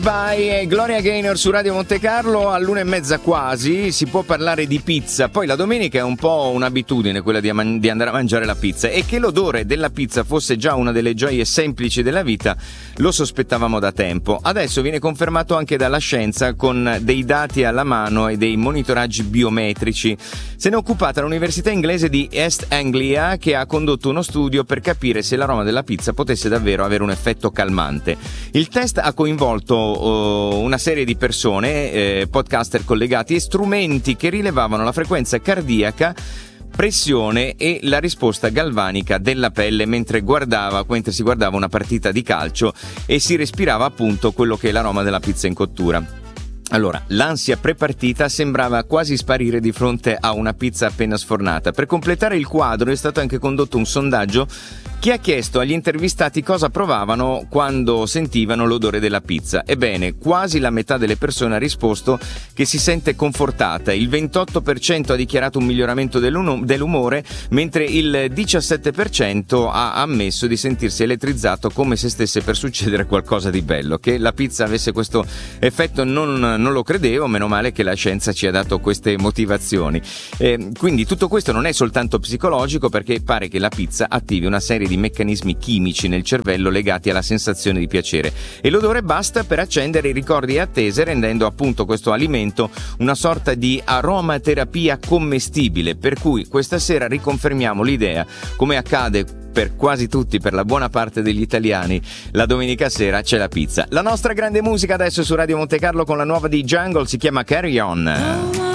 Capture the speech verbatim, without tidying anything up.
Vai, Gloria Gaynor su Radio Monte Carlo. All'una e mezza quasi si può parlare di pizza. Poi la domenica è un po' un'abitudine quella di, man- di andare a mangiare la pizza, e che l'odore della pizza fosse già una delle gioie semplici della vita lo sospettavamo da tempo. Adesso viene confermato anche dalla scienza con dei dati alla mano e dei monitoraggi biometrici. Se ne è occupata l'università inglese di East Anglia, che ha condotto uno studio per capire se l'aroma della pizza potesse davvero avere un effetto calmante. Il test ha coinvolto una serie di persone, eh, podcaster collegati e strumenti che rilevavano la frequenza cardiaca, pressione e la risposta galvanica della pelle mentre guardava, mentre si guardava una partita di calcio e si respirava appunto quello che è l'aroma della pizza in cottura. Allora, l'ansia prepartita sembrava quasi sparire di fronte a una pizza appena sfornata. Per completare il quadro è stato anche condotto un sondaggio che ha chiesto agli intervistati cosa provavano quando sentivano l'odore della pizza. Ebbene, quasi la metà delle persone ha risposto che si sente confortata, il ventotto per cento ha dichiarato un miglioramento dell'umore, mentre il diciassette per cento ha ammesso di sentirsi elettrizzato, come se stesse per succedere qualcosa di bello. Che la pizza avesse questo effetto non, non lo credevo, meno male che la scienza ci ha dato queste motivazioni. Eh, quindi tutto questo non è soltanto psicologico, perché pare che la pizza attivi una serie di di meccanismi chimici nel cervello legati alla sensazione di piacere, e l'odore basta per accendere i ricordi e attese, rendendo appunto questo alimento una sorta di aromaterapia commestibile. Per cui questa sera riconfermiamo l'idea, come accade per quasi tutti, per la buona parte degli italiani, la domenica sera c'è la pizza. La nostra grande musica adesso su Radio Monte Carlo con la nuova di Jungle, si chiama Carry On.